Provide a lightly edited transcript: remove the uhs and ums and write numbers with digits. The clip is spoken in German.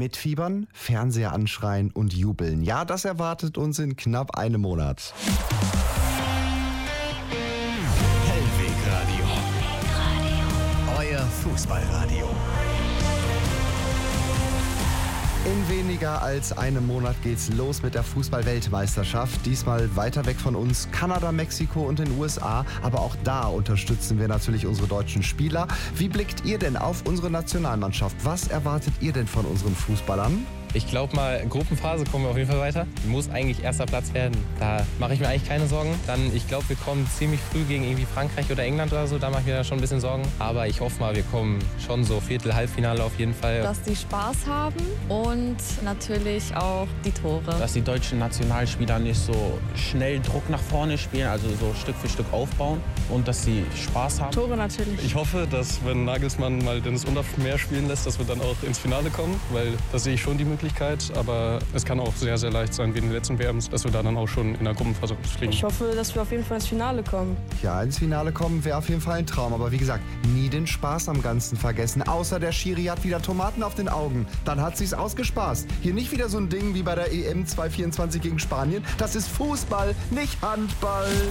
Mitfiebern, Fernseher anschreien und jubeln. Ja, das erwartet uns in knapp einem Monat. Hellwegradio. Euer Fußballradio. In weniger als einem Monat geht's los mit der Fußball-Weltmeisterschaft. Diesmal weiter weg von uns, Kanada, Mexiko und den USA. Aber auch da unterstützen wir natürlich unsere deutschen Spieler. Wie blickt ihr denn auf unsere Nationalmannschaft? Was erwartet ihr denn von unseren Fußballern? Ich glaube mal, in Gruppenphase kommen wir auf jeden Fall weiter. Muss eigentlich erster Platz werden. Da mache ich mir eigentlich keine Sorgen. Dann, ich glaube, wir kommen ziemlich früh gegen irgendwie Frankreich oder England oder so. Da mache ich mir dann schon ein bisschen Sorgen. Aber ich hoffe mal, wir kommen schon so Viertel-, Halbfinale auf jeden Fall. Dass die Spaß haben und natürlich auch die Tore. Dass die deutschen Nationalspieler nicht so schnell Druck nach vorne spielen, also so Stück für Stück aufbauen und dass sie Spaß haben. Tore natürlich. Ich hoffe, dass wenn Nagelsmann mal Dennis Undaff mehr spielen lässt, dass wir dann auch ins Finale kommen, weil das sehe ich schon die Möglichkeit. Aber es kann auch sehr, sehr leicht sein, wie in den letzten WMs, dass wir da dann auch schon in der Gruppenphase fliegen. Ich hoffe, dass wir auf jeden Fall ins Finale kommen. Ja, ins Finale kommen wäre auf jeden Fall ein Traum. Aber wie gesagt, nie den Spaß am Ganzen vergessen. Außer der Schiri hat wieder Tomaten auf den Augen. Dann hat sich's ausgespaßt. Hier nicht wieder so ein Ding wie bei der EM 2024 gegen Spanien. Das ist Fußball, nicht Handball.